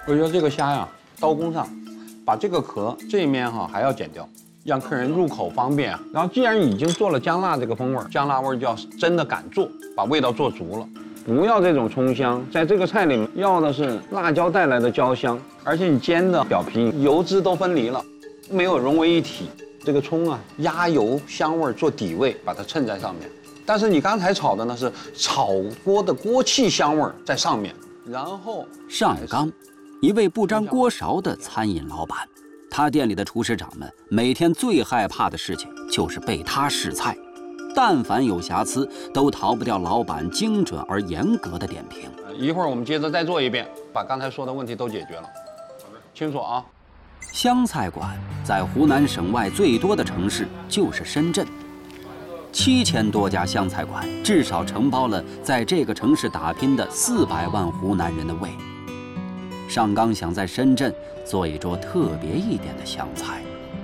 我觉得这个虾呀，刀工上，把这个壳这一面哈还要剪掉，让客人入口方便。然后既然已经做了姜辣这个风味，姜辣味就要真的敢做，把味道做足了。不要这种葱香，在这个菜里面要的是辣椒带来的焦香，而且你煎的表皮油脂都分离了，没有融为一体。这个葱啊，压油香味做底味，把它衬在上面。但是你刚才炒的呢是炒锅的锅气香味在上面，然后上刚，一位不沾锅勺的餐饮老板，他店里的厨师长们每天最害怕的事情就是被他试菜。但凡有瑕疵，都逃不掉老板精准而严格的点评。 一会儿我们接着再做一遍，把刚才说的问题都解决了。清楚啊！ 湘菜馆在湖南省外最多的城市就是深圳，7000多家湘菜馆至少承包了在这个城市打拼的400万湖南人的胃。上刚想在深圳做一桌特别一点的湘菜。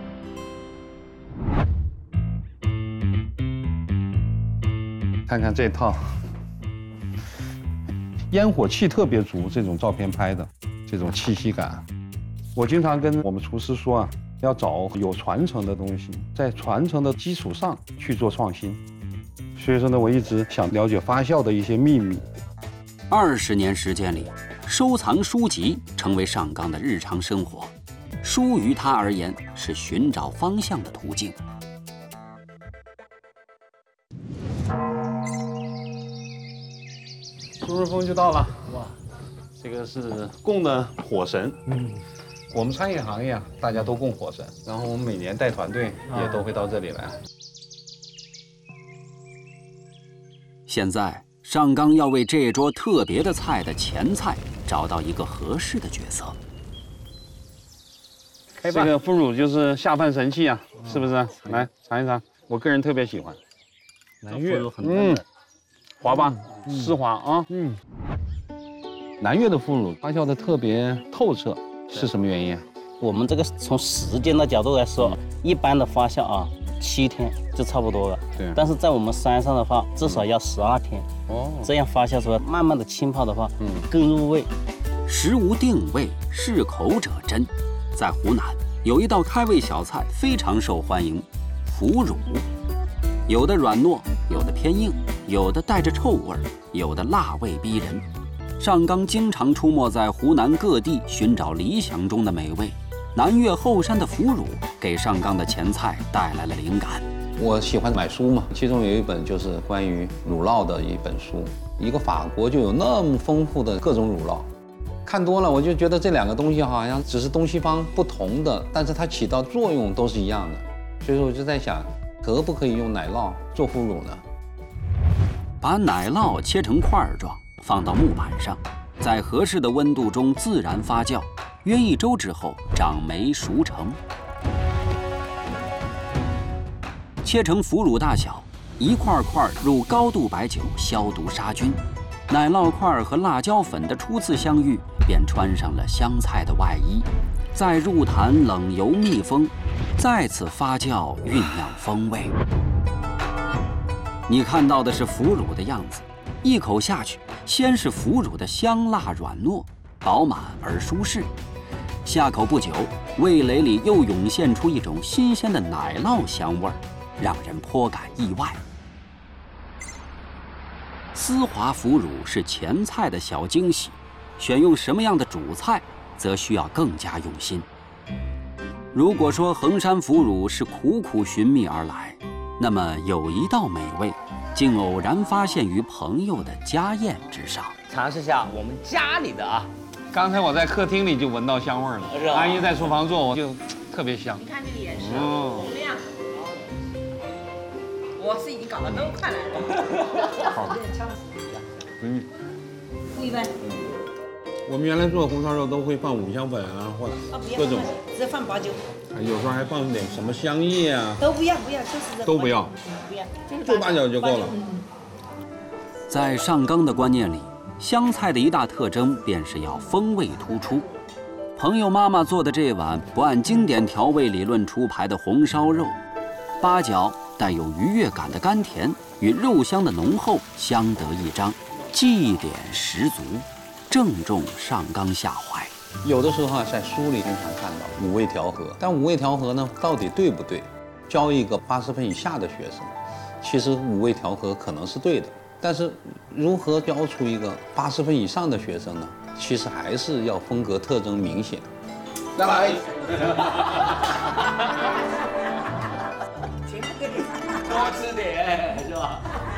看看这套，烟火气特别足，这种照片拍的这种气息感。我经常跟我们厨师说啊，要找有传承的东西，在传承的基础上去做创新。所以说呢，我一直想了解发酵的一些秘密。 20年时间里，收藏书籍成为上刚的日常生活，书于他而言是寻找方向的途径。 苏日峰就到了，哇，这个是供的火神。我们餐饮行业啊，大家都供火神，然后我们每年带团队也都会到这里来。 现在上刚要为这桌特别的菜的前菜找到一个合适的角色。 这个腐乳就是下饭神器啊，是不是？来尝一尝，我个人特别喜欢。 南越很嫩的， 滑吧，丝滑啊。南越的腐乳发酵的特别透彻，是什么原因啊？ 我们这个从时间的角度来说，一般的发酵啊，7天就差不多了。 对。 但是在我们山上的话，至少要12天。 哦。 这样发酵出来，慢慢的浸泡的话，更入味。 食无定味，适口者真。在湖南有一道开胃小菜非常受欢迎，腐乳。有的软糯，有的偏硬，有的带着臭味，有的辣味逼人。上刚经常出没在湖南各地，寻找理想中的美味。南岳后山的腐乳给上刚的前菜带来了灵感。 我喜欢买书嘛，其中有一本就是关于乳酪的一本书。一个法国就有那么丰富的各种乳酪，看多了我就觉得这两个东西好像只是东西方不同的，但是它起到作用都是一样的。所以说我就在想，可不可以用奶酪做腐乳呢？ 把奶酪切成块状，放到木板上，在合适的温度中自然发酵，约1周之后长霉熟成。切成腐乳大小，一块块入高度白酒消毒杀菌。奶酪块和辣椒粉的初次相遇，便穿上了湘菜的外衣，再入坛冷油密封，再次发酵酝酿风味。你看到的是腐乳的样子，一口下去，先是腐乳的香辣软糯，饱满而舒适。下口不久，味蕾里又涌现出一种新鲜的奶酪香味儿，让人颇感意外。丝滑腐乳是前菜的小惊喜，选用什么样的主菜，则需要更加用心。如果说衡山腐乳是苦苦寻觅而来，那么有一道美味，竟偶然发现于朋友的家宴之上。 尝试一下我们家里的啊， 刚才我在客厅里就闻到香味了， 是吧？ 阿姨在厨房做，我就特别香。 你看这个颜色，怎么样？我是已经搞得都快来了。 好。 不一般。 我们原来做红烧肉都会放五香粉啊，或者各种， 只放白酒， 有时候还放点什么香叶啊。 都不要，就是这。 都不要， 不要， 就八角就够了。 在上刚的观念里，湘菜的一大特征便是要风味突出。朋友妈妈做的这碗不按经典调味理论出牌的红烧肉，八角带有愉悦感的甘甜与肉香的浓厚相得益彰，记忆点十足，正中上刚下怀。 有的时候啊，在书里经常看到五味调和，但五味调和呢，到底对不对？教一个80分以下的学生，其实五味调和可能是对的，但是如何教出一个80分以上的学生呢？其实还是要风格特征明显。再来， 多吃点是吧？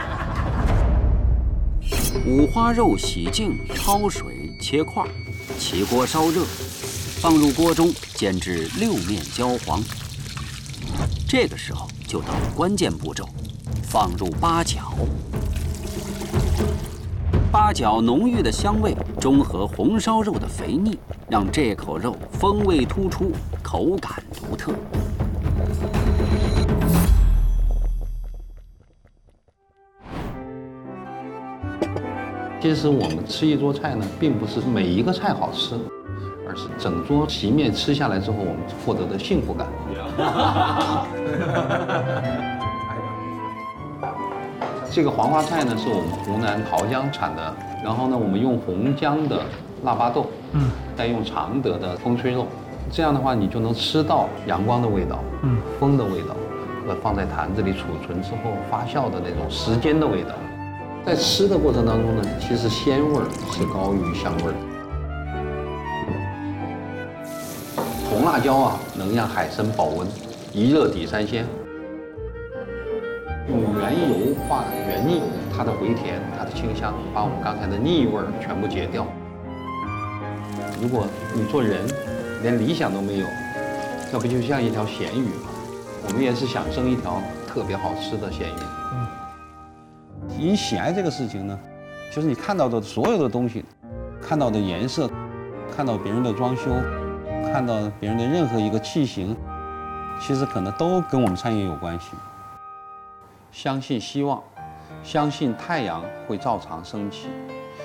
五花肉洗净，焯水切块，起锅烧热，放入锅中煎至6面焦黄。这个时候就到了关键步骤，放入八角。八角浓郁的香味中和红烧肉的肥腻，让这口肉风味突出，口感独特。 其实我们吃一桌菜呢，并不是每一个菜好吃，而是整桌席面吃下来之后，我们获得的幸福感。这个黄花菜呢，是我们湖南桃江产的，然后呢，我们用红姜的腊八豆，再用常德的风吹肉，这样的话，你就能吃到阳光的味道，风的味道，和放在坛子里储存之后发酵的那种时间的味道。在吃的过程当中呢，其实鲜味儿是高于香味儿。红辣椒啊，能让海参保温，一热抵3鲜。用原油化原腻，它的回甜，它的清香，把我们刚才的腻味儿全部解掉。如果你做人连理想都没有，那不就像一条咸鱼吗？我们也是想生一条特别好吃的咸鱼。你喜爱这个事情呢，就是你看到的所有的东西，看到的颜色，看到别人的装修，看到别人的任何一个器型，其实可能都跟我们餐饮有关系。相信希望，相信太阳会照常升起。